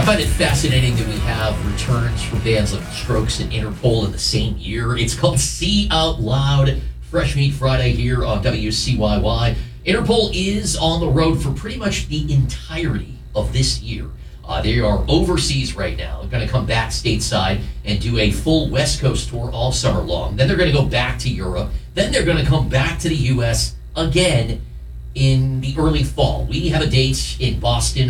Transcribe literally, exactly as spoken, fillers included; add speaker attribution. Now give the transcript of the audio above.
Speaker 1: find it fascinating that we have returns from bands like Strokes and Interpol in the same year. It's called See Out Loud, Fresh Meat Friday here on W C Y Y. Interpol is on the road for pretty much the entirety of this year. Uh, they are overseas right now. They're going to come back stateside and do a full West Coast tour all summer long. Then they're going to go back to Europe. Then they're going to come back to the U S again in the early fall. We have a date in Boston